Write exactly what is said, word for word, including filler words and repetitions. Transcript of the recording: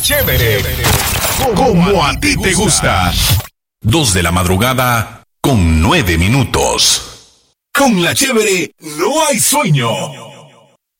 Chévere, como a ti te gusta. Dos de la madrugada con nueve minutos. Con la chévere no hay sueño.